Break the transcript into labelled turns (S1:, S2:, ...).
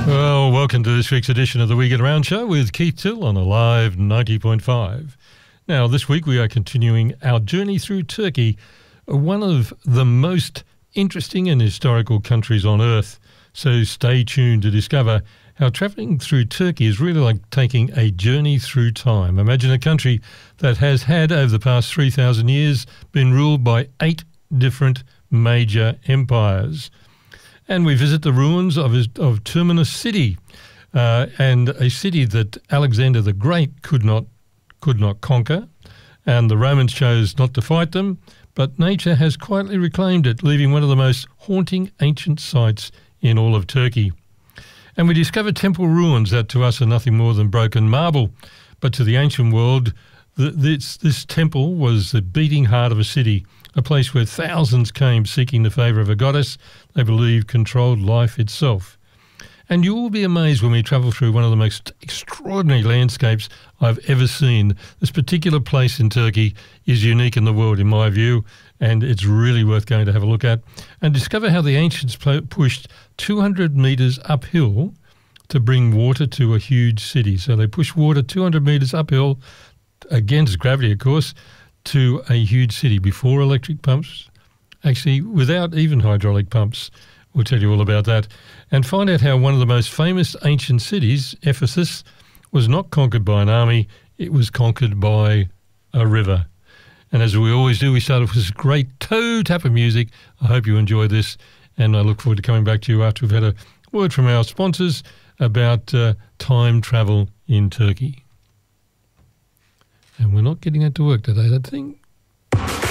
S1: Well, welcome to this week's edition of the We Get Around Show with Keith Till on Alive 90.5. Now, this week we are continuing our journey through Turkey, one of the most interesting and historical countries on earth. So stay tuned to discover how travelling through Turkey is really like taking a journey through time. Imagine a country that has had, over the past 3,000 years, been ruled by 8 different major empires. And we visit the ruins of Terminus City, and a city that Alexander the Great could not conquer, and the Romans chose not to fight them, but nature has quietly reclaimed it, leaving one of the most haunting ancient sites in all of Turkey. And we discover temple ruins that to us are nothing more than broken marble, but to the ancient world, this temple was the beating heart of a city, a place where thousands came seeking the favour of a goddess they believed controlled life itself. And you will be amazed when we travel through one of the most extraordinary landscapes I've ever seen. This particular place in Turkey is unique in the world, in my view, and it's really worth going to have a look at and discover how the ancients pushed 200 metres uphill to bring water to a huge city. So they pushed water 200 metres uphill, against gravity, of course, to a huge city before electric pumps, actually without even hydraulic pumps. We'll tell you all about that and find out how one of the most famous ancient cities, Ephesus, was not conquered by an army, it was conquered by a river. And as we always do, we start off with this great toe tap of music. I hope you enjoy this, and I look forward to coming back to you after we've had a word from our sponsors about time travel in Turkey. And we're not getting that to work today, that thing.